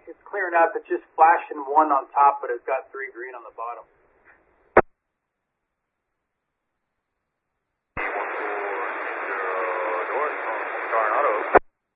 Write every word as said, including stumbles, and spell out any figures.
it's clearing up. It's just flashing one on top, but it's got three green on the bottom.